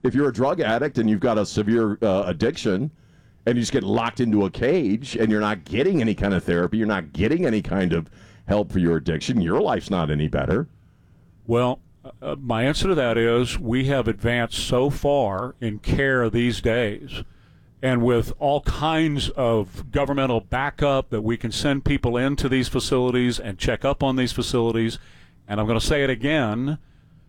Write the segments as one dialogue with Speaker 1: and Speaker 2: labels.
Speaker 1: If you're a drug addict and you've got a severe addiction and you just get locked into a cage and you're not getting any kind of therapy, you're not getting any kind of help for your addiction, your life's not any better.
Speaker 2: Well, my answer to that is we have advanced so far in care these days, and with all kinds of governmental backup that we can send people into these facilities and check up on these facilities. And I'm going to say it again,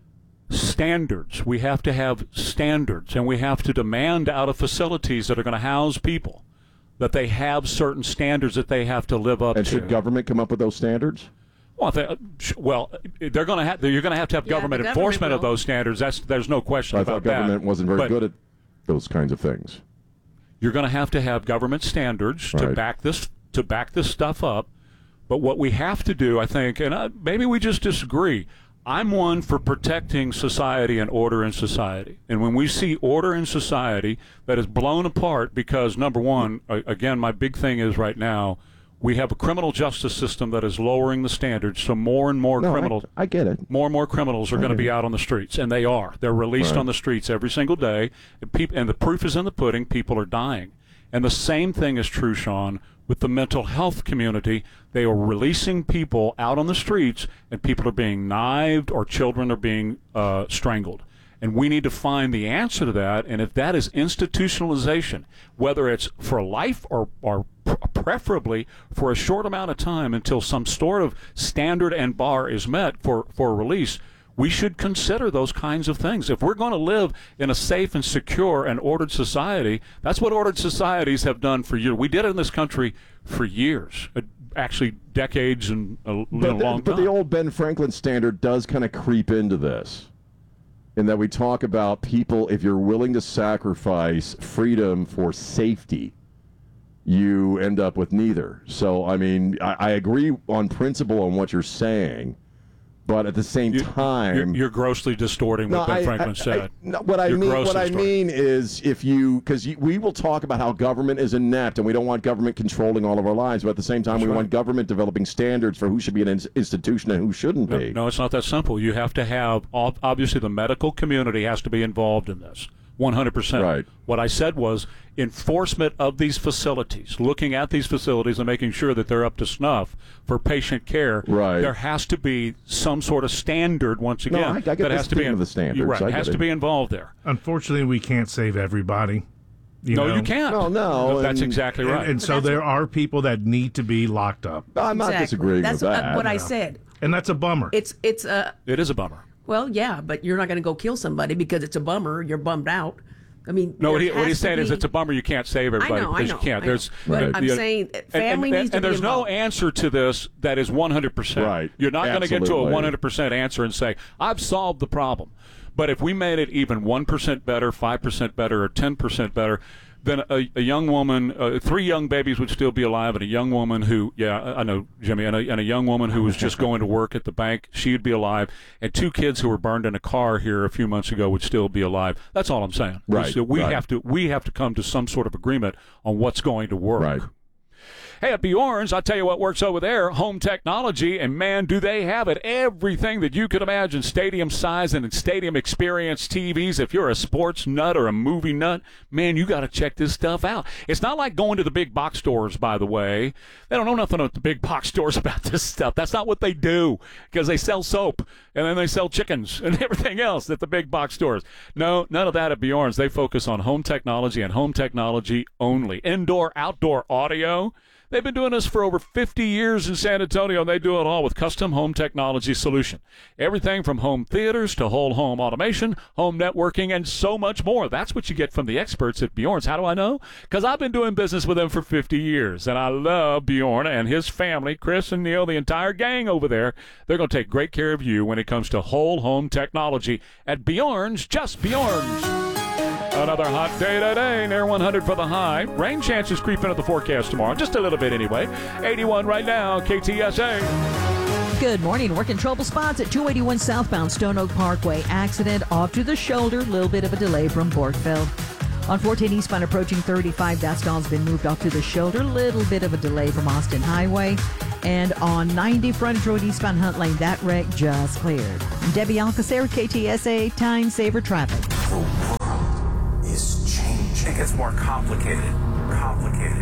Speaker 2: standards. We have to have standards, and we have to demand out of facilities that are going to house people that they have certain standards that they have to live up to.
Speaker 1: And should government come up with those standards?
Speaker 2: Well, they're going to have. You're going to have government enforcement of those standards. There's no question about that.
Speaker 1: I thought government wasn't very good at those kinds of things.
Speaker 2: You're going to have government standards to back this stuff up. But what we have to do, I think, and maybe we just disagree. I'm one for protecting society and order in society. And when we see order in society that is blown apart because, number one, again, my big thing is right now, we have a criminal justice system that is lowering the standards, so more and more criminals.
Speaker 1: I get it.
Speaker 2: More and more criminals are going to be out on the streets, and they are. They're released on the streets every single day, and the proof is in the pudding. People are dying. And the same thing is true, Sean, with the mental health community. They are releasing people out on the streets, and people are being knifed or children are being strangled. And we need to find the answer to that. And if that is institutionalization, whether it's for life or preferably for a short amount of time until some sort of standard and bar is met for release, we should consider those kinds of things. If we're going to live in a safe and secure and ordered society, that's what ordered societies have done for years. We did it in this country for years, actually decades and a long time.
Speaker 1: But the old Ben Franklin standard does kind of creep into this, in that we talk about people, if you're willing to sacrifice freedom for safety, you end up with neither. So, I mean, I agree on principle on what you're saying, but at the same time,
Speaker 2: you're grossly distorting what Ben Franklin said.
Speaker 1: What I mean is, because we will talk about how government is inept and we don't want government controlling all of our lives, but at the same time, we want government developing standards for who should be an institution and who shouldn't be.
Speaker 2: No, it's not that simple. You have to have, obviously, the medical community has to be involved in this. 100%.
Speaker 1: Right.
Speaker 2: What I said was enforcement of these facilities, looking at these facilities and making sure that they're up to snuff for patient care.
Speaker 1: Right.
Speaker 2: There has to be some sort of standard, once again.
Speaker 1: No, I get
Speaker 2: that has to be
Speaker 1: the standards.
Speaker 2: Right, has to be involved there.
Speaker 3: Unfortunately, we can't save everybody.
Speaker 2: You can't.
Speaker 1: No.
Speaker 2: That's exactly right.
Speaker 3: And so there are people that need to be locked up.
Speaker 1: I'm not disagreeing with that.
Speaker 4: That's what I said.
Speaker 3: And that's a bummer.
Speaker 4: It is a
Speaker 2: bummer.
Speaker 4: Well, yeah, but you're not going to go kill somebody because it's a bummer. You're bummed out. I mean,
Speaker 2: no. What he's saying is it's a bummer you can't save everybody because you can't.
Speaker 4: But I'm saying family needs to be
Speaker 2: and there's
Speaker 4: involved.
Speaker 2: no answer to this that is 100%.
Speaker 1: Right.
Speaker 2: You're not going to get to a 100% answer and say I've solved the problem. But if we made it even 1% better, 5% better, or 10% better, then a young woman, 3 young babies would still be alive, and a young woman who, I know, Jimmy, and a young woman who was just going to work at the bank, she'd be alive, and 2 kids who were burned in a car here a few months ago would still be alive. That's all I'm saying.
Speaker 1: Right.
Speaker 2: So we have to come to some sort of agreement on what's going to work.
Speaker 1: Right.
Speaker 2: Hey, at Bjorn's, I'll tell you what works over there, home technology, and man, do they have it. Everything that you could imagine, stadium size and stadium experience TVs. If you're a sports nut or a movie nut, man, you got to check this stuff out. It's not like going to the big box stores, by the way. They don't know nothing at the big box stores about this stuff. That's not what they do, because they sell soap, and then they sell chickens and everything else at the big box stores. No, none of that at Bjorn's. They focus on home technology and home technology only. Indoor, outdoor audio. They've been doing this for over 50 years in San Antonio, and they do it all with custom home technology solution. Everything from home theaters to whole home automation, home networking, and so much more. That's what you get from the experts at Bjorn's. How do I know? Because I've been doing business with them for 50 years, and I love Bjorn and his family, Chris and Neil, the entire gang over there. They're going to take great care of you when it comes to whole home technology at Bjorn's, just Bjorn's. Another hot day today, near 100 for the high. Rain chances creep into the forecast tomorrow, just a little bit anyway. 81 right now, KTSA.
Speaker 5: Good morning. Working trouble spots at 281 southbound Stone Oak Parkway. Accident off to the shoulder. Little bit of a delay from Borkfeld. On 14 eastbound approaching 35, that stall's been moved off to the shoulder. Little bit of a delay from Austin Highway. And on 90 frontage road eastbound Hunt Lane, that wreck just cleared. Debbie Alcacer, KTSA, Time Saver Traffic.
Speaker 6: gets more complicated.